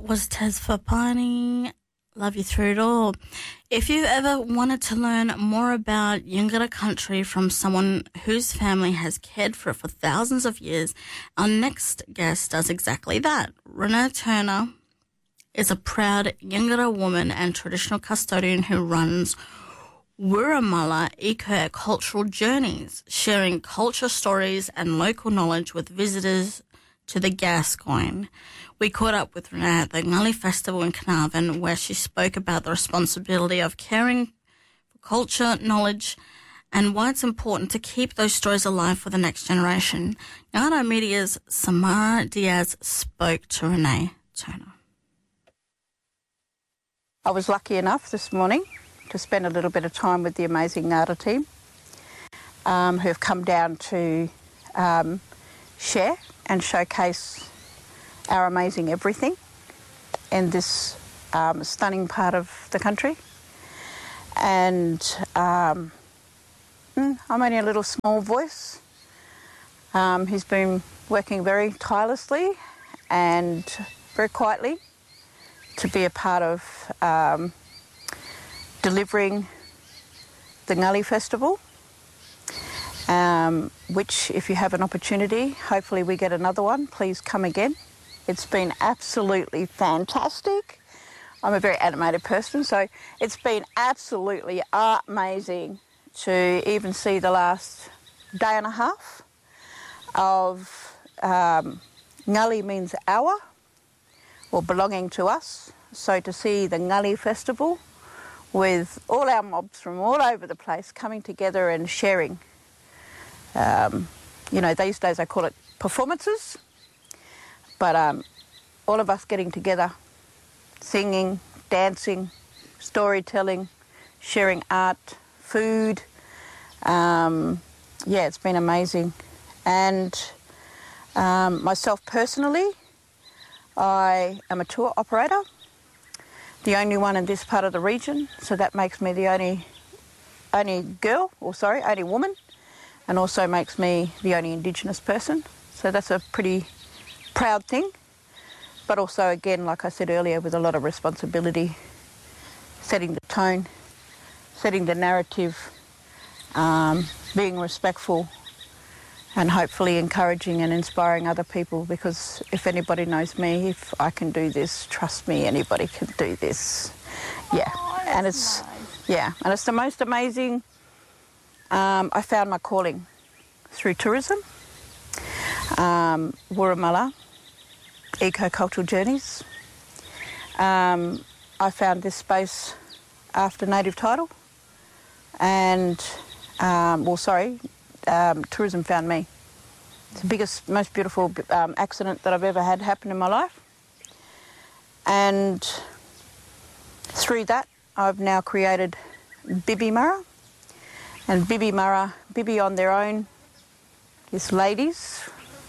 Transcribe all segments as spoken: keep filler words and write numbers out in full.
was Tez Fapani. Love you through it all. If you ever wanted to learn more about Yingara country from someone whose family has cared for it for thousands of years, our next guest does exactly that. Renee Turner is a proud Yingara woman and traditional custodian who runs Wurrumala Eco-Cultural Journeys, sharing culture stories and local knowledge with visitors to the Gascoyne. We caught up with Renee at the Ngali Festival in Carnarvon, where she spoke about the responsibility of caring for culture, knowledge, and why it's important to keep those stories alive for the next generation. Ngaro Media's Samara Diaz spoke to Renee Turner. I was lucky enough this morning to spend a little bit of time with the amazing Ngara team um, who have come down to um, share and showcase our amazing everything in this um, stunning part of the country. And um, I'm only a little small voice. Um, he's been working very tirelessly and very quietly to be a part of um, delivering the Ngali Festival, um, which, if you have an opportunity, hopefully we get another one, please come again. It's been absolutely fantastic. I'm a very animated person, so it's been absolutely amazing to even see the last day and a half of um, Ngali means our, or belonging to us. So to see the Ngali Festival with all our mobs from all over the place coming together and sharing. Um, you know, these days I call it performances, but um, all of us getting together, singing, dancing, storytelling, sharing art, food. Um, yeah, it's been amazing. And um, myself personally, I am a tour operator, the only one in this part of the region, so that makes me the only only girl, or sorry, only woman, and also makes me the only Indigenous person. So that's a pretty proud thing, but also, again, like I said earlier, with a lot of responsibility, setting the tone, setting the narrative, um, being respectful, and hopefully encouraging and inspiring other people, because if anybody knows me, if I can do this, trust me, anybody can do this. Yeah, oh, and it's nice. Yeah, and it's the most amazing. Um, I found my calling through tourism, um, Wurrumala Eco-Cultural Journeys. Um, I found this space after native title, and um, well, sorry. Um, tourism found me. It's the biggest, most beautiful um, accident that I've ever had happen in my life. And through that, I've now created Bibi Murra. And Bibi Murra, Bibi on their own is ladies.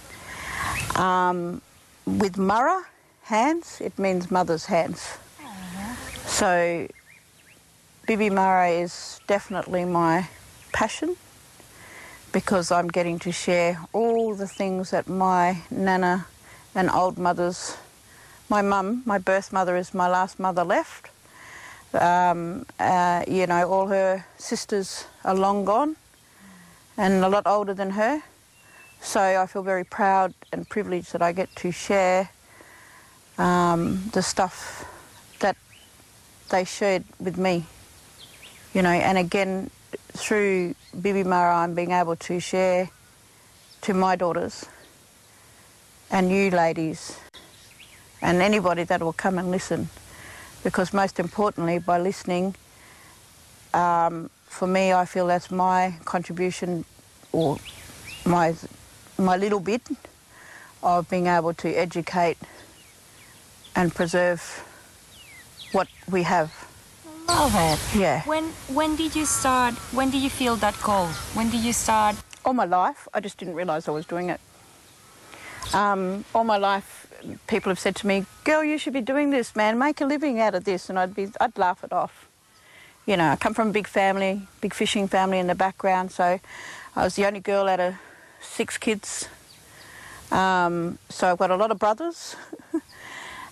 Um, with Murra, hands, it means mother's hands. Uh-huh. So Bibi Murra is definitely my passion, because I'm getting to share all the things that my nana and old mothers, my mum, my birth mother is my last mother left. Um, uh, you know, all her sisters are long gone and a lot older than her. So I feel very proud and privileged that I get to share um, the stuff that they shared with me, you know, and again, through Bibi Murra, I'm being able to share to my daughters and you ladies and anybody that will come and listen, because most importantly, by listening, um, for me, I feel that's my contribution, or my my little bit of being able to educate and preserve what we have. Love it. Yeah. When when did you start, when did you feel that call? When did you start? All my life, I just didn't realise I was doing it. Um, all my life, people have said to me, girl, you should be doing this, man, make a living out of this, and I'd be, I'd laugh it off. You know, I come from a big family, big fishing family in the background, so I was the only girl out of six kids. Um, so I've got a lot of brothers.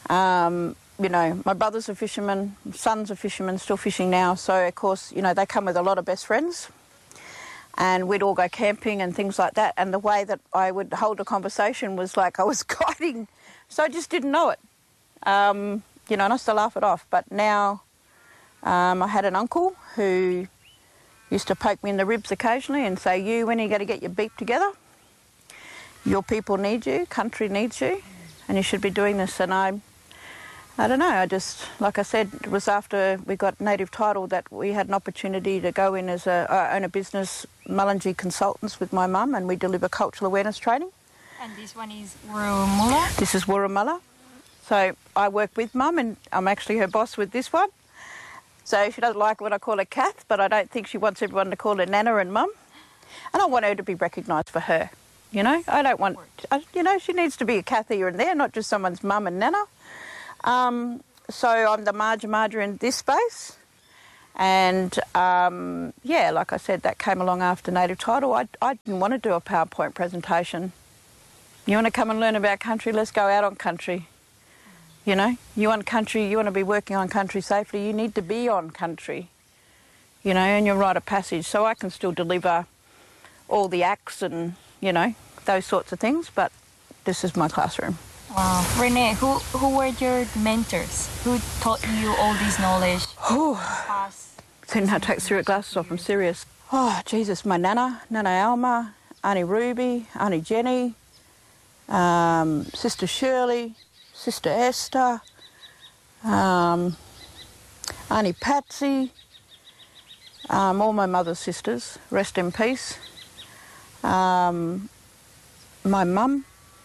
Um, you know, my brother's a fisherman, son's a fisherman, still fishing now. So, of course, you know, they come with a lot of best friends. And we'd all go camping and things like that. And the way that I would hold a conversation was like I was guiding. So I just didn't know it. Um, you know, and I used to laugh it off. But now um, I had an uncle who used to poke me in the ribs occasionally and say, you, when are you going to get your beak together? Your people need you, country needs you, and you should be doing this. And I, I don't know, I just, like I said, it was after we got native title that we had an opportunity to go in as a, I own a business, Mullunger Consultants, with my mum, and we deliver cultural awareness training. And this one is Wurrumula? This is Wurrumula. So I work with mum, and I'm actually her boss with this one. So she doesn't like when I call her Kath, but I don't think she wants everyone to call her Nana and mum. And I want her to be recognised for her, you know. I don't want, I, you know, she needs to be a Kath here and there, not just someone's mum and Nana. Um, so I'm the Marja Marja in this space. And, um, yeah, like I said, that came along after native title. I, I didn't want to do a PowerPoint presentation. You want to come and learn about country? Let's go out on country. You know, you want country, you want to be working on country safely, you need to be on country. You know, and you write a passage. So I can still deliver all the acts and, you know, those sorts of things, but this is my classroom. Wow. Renee, who, who were your mentors? Who taught you all this knowledge? Didn't have to take serious glasses off, I'm serious. Oh, Jesus, my Nana, Nana Alma, Auntie Ruby, Auntie Jenny, um, Sister Shirley, Sister Esther, um, Auntie Patsy, um, all my mother's sisters, rest in peace. Um, my mum.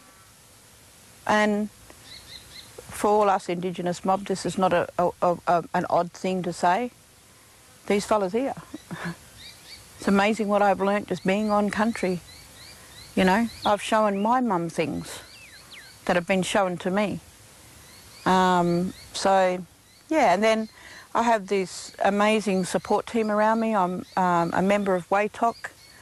And for all us Indigenous mob, this is not a, a, a, an odd thing to say. These fellas here. It's amazing what I've learnt just being on country. You know, I've shown my mum things that have been shown to me. Um, so, yeah, and then I have this amazing support team around me. I'm um, a member of WATOC,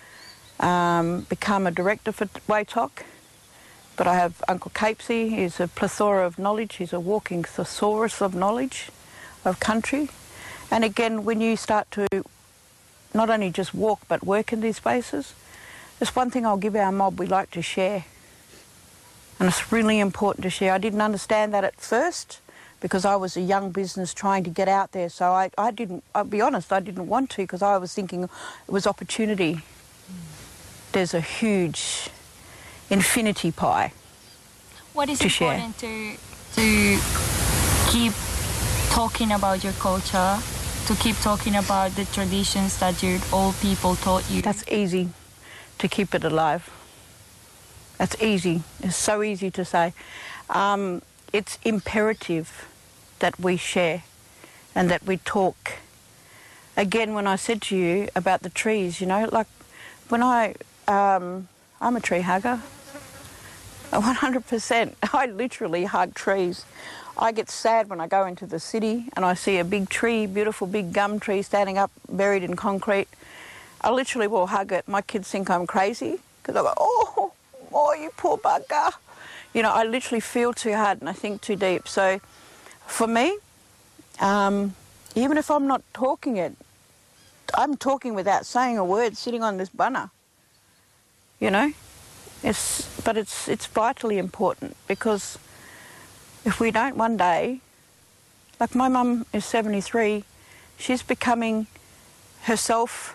um, become a director for WATOC. But I have Uncle Capesy, he's a plethora of knowledge, he's a walking thesaurus of knowledge of country. And again, when you start to not only just walk but work in these spaces, there's one thing I'll give our mob, we like to share. And it's really important to share. I didn't understand that at first because I was a young business trying to get out there. So I, I didn't, I'll be honest, I didn't want to because I was thinking it was opportunity. There's a huge infinity pie. What is to important to to keep talking about your culture, to keep talking about the traditions that your old people taught you? That's easy, to keep it alive. That's easy. It's so easy to say. Um, it's imperative that we share and that we talk. Again, when I said to you about the trees, you know, like when I, um, I'm a tree hugger. one hundred percent. I literally hug trees. I get sad when I go into the city and I see a big tree, beautiful big gum tree standing up, buried in concrete. I literally will hug it. My kids think I'm crazy because I go, oh, oh, you poor bugger. You know, I literally feel too hard and I think too deep. So for me, um, even if I'm not talking it, I'm talking without saying a word, sitting on this bunner, you know. It's, but it's, it's vitally important because if we don't one day, like my mum is seventy-three, she's becoming herself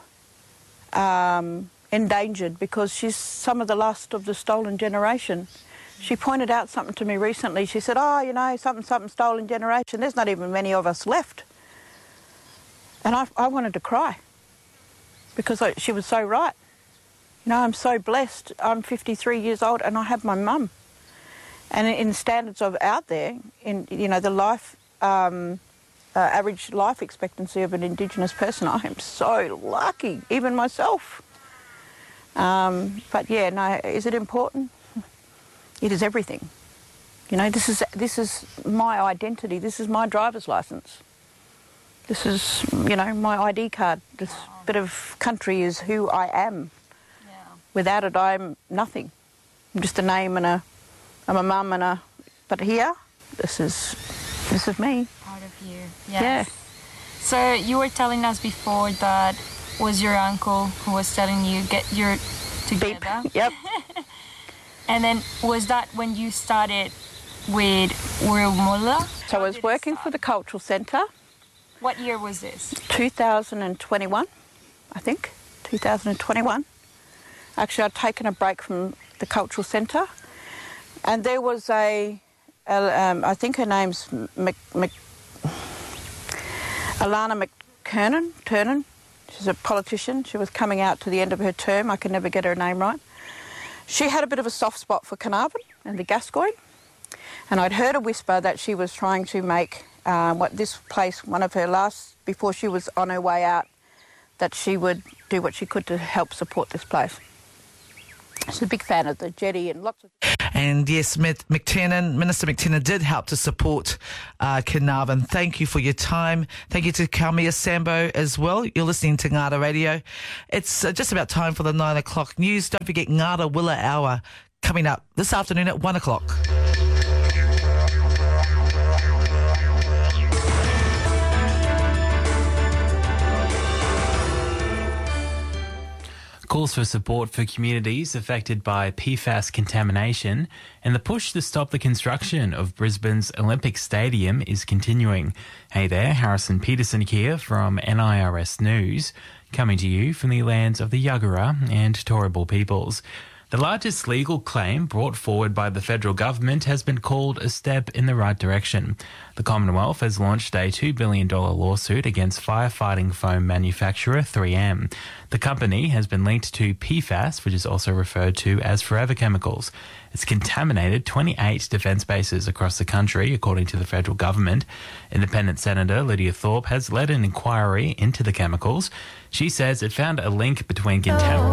um, endangered because she's some of the last of the stolen generation. She pointed out something to me recently. She said, oh, you know, something, something stolen generation. There's not even many of us left. And I, I wanted to cry because I, she was so right. You know, I'm so blessed. I'm fifty-three years old and I have my mum. And in standards of out there, in, you know, the life, um, uh, average life expectancy of an Indigenous person, I am so lucky, even myself. Um, but yeah, no, is it important? It is everything. You know, this is, this is my identity. This is my driver's licence. This is, you know, my I D card. This bit of country is who I am. Without it, I'm nothing. I'm just a name and a, I'm a mum and a, but here, this is this is me. Part of you. Yes. Yeah. So you were telling us before that was your uncle who was telling you get your together. Beep. Yep. And then was that when you started with Wirralmulla? So I was working for the Cultural Centre. What year was this? two thousand twenty-one, I think. two thousand twenty-one. Actually, I'd taken a break from the Cultural Centre, and there was a, a um, I think her name's Mc, Mc, Alana McKernan, Turnan. She's a politician. She was coming out to the end of her term. I can never get her name right. She had a bit of a soft spot for Carnarvon and the Gascoyne, and I'd heard a whisper that she was trying to make uh, what this place, one of her last, before she was on her way out, that she would do what she could to help support this place. She's a big fan of the jetty and lots of... And yes, McTiernan, Minister McTiernan did help to support uh, Carnarvon. Thank you for your time. Thank you to Kaumia Sambo as well. You're listening to Ngāra Radio. It's uh, just about time for the nine o'clock news. Don't forget Ngāra Willa Hour coming up this afternoon at one o'clock. Calls for support for communities affected by P FAS contamination and the push to stop the construction of Brisbane's Olympic Stadium is continuing. Hey there, Harrison Peterson here from N I R S News, coming to you from the lands of the Yagara and Turrbal peoples. The largest legal claim brought forward by the federal government has been called a step in the right direction. The Commonwealth has launched a two billion dollars lawsuit against firefighting foam manufacturer three M. The company has been linked to P FAS, which is also referred to as Forever Chemicals. It's contaminated twenty-eight defence bases across the country, according to the federal government. Independent Senator Lydia Thorpe has led an inquiry into the chemicals. She says it found a link between contamination